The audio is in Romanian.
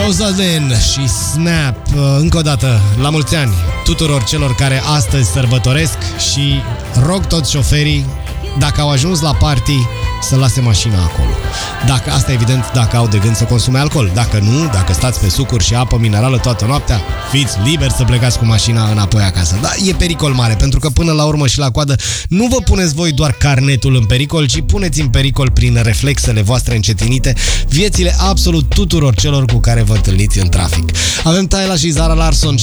Thousand și Snap. Încă o dată, la mulți ani tuturor celor care astăzi sărbătoresc și rog toți șoferii, dacă au ajuns la party, să lase mașina acolo. Asta evident dacă au de gând să consume alcool. Dacă nu, dacă stați pe sucuri și apă minerală toată noaptea, fiți liberi să plecați cu mașina înapoi acasă. Dar e pericol mare, pentru că până la urmă și la coadă nu vă puneți voi doar carnetul în pericol, ci puneți în pericol prin reflexele voastre încetinite viețile absolut tuturor celor cu care vă întâlniți în trafic. Avem Tyla și Zara Larsson